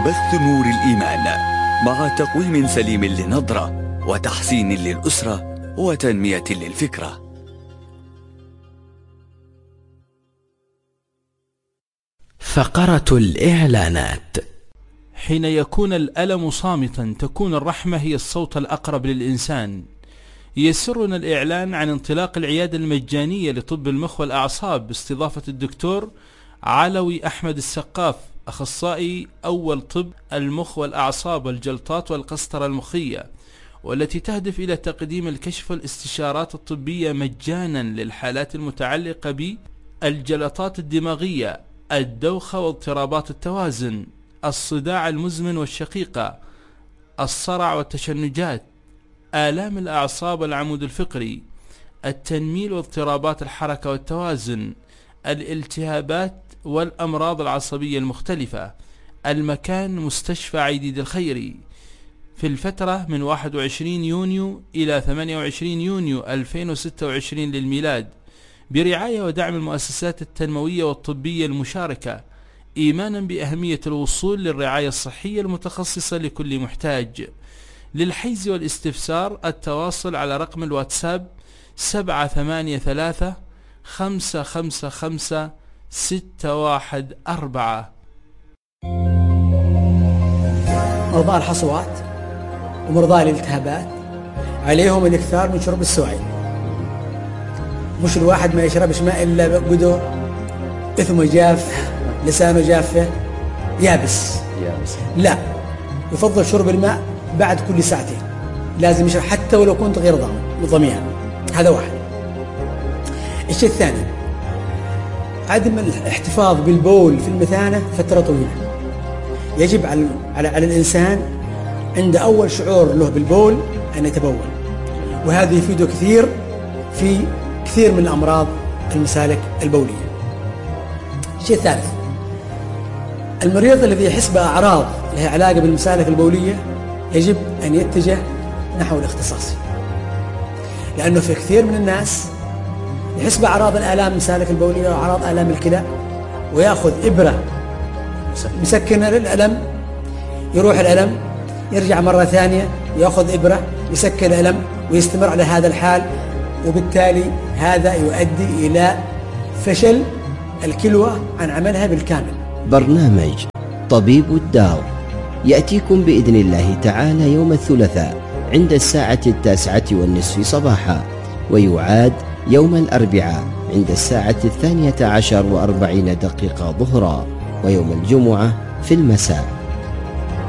بث نور الإيمان مع تقويم سليم للنظرة وتحسين للأسرة وتنمية للفكرة. فقرة الإعلانات. حين يكون الألم صامتا تكون الرحمة هي الصوت الأقرب للإنسان. يسرنا الإعلان عن انطلاق العيادة المجانية لطب المخ والأعصاب باستضافة الدكتور علوي أحمد السقاف، أخصائي أول طب المخ والأعصاب والجلطات والقسطرة المخية، والتي تهدف إلى تقديم الكشف والاستشارات الطبية مجانا للحالات المتعلقة بالجلطات الدماغية، الدوخة واضطرابات التوازن، الصداع المزمن والشقيقة، الصرع والتشنجات، آلام الأعصاب والعمود الفقري، التنميل واضطرابات الحركة والتوازن، الالتهابات والأمراض العصبية المختلفة. المكان مستشفى عيديد الخيري، في الفترة من 21 يونيو إلى 28 يونيو 2026 للميلاد، برعاية ودعم المؤسسات التنموية والطبية المشاركة، إيمانا بأهمية الوصول للرعاية الصحية المتخصصة لكل محتاج. للحجز والاستفسار التواصل على رقم الواتساب 783-555-614. مرضى الحصوات ومرضى الالتهابات عليهم الاكثار من شرب السوائل. مش الواحد ما يشربش ماء إلا قدر إثمه جاف، لسانه جافه يابس. لا، يفضل شرب الماء بعد كل ساعتين، لازم يشرب حتى ولو كنت غير ظميان. هذا واحد. الشيء الثاني، عدم الاحتفاظ بالبول في المثانة فترة طويلة. يجب على الإنسان عند أول شعور له بالبول أن يتبول، وهذا يفيده كثير في كثير من الأمراض المسالك البولية. الشيء الثالث، المريض الذي يحس بأعراض لها علاقة بالمسالك البولية يجب أن يتجه نحو الاختصاصي، لأنه في كثير من الناس يحس بأعراض الآلام المسالك البولية وأعراض آلام الكلى ويأخذ إبرة مسكنة للألم، يروح الألم، يرجع مرة ثانية يأخذ إبرة يسكن الألم ويستمر على هذا الحال، وبالتالي هذا يؤدي إلى فشل الكلوة عن عملها بالكامل. برنامج طبيب الدار يأتيكم بإذن الله تعالى يوم الثلاثاء عند الساعة 9:30 صباحا، ويعاد يوم الأربعاء عند الساعة 12:40 ظهرا، ويوم الجمعة في المساء.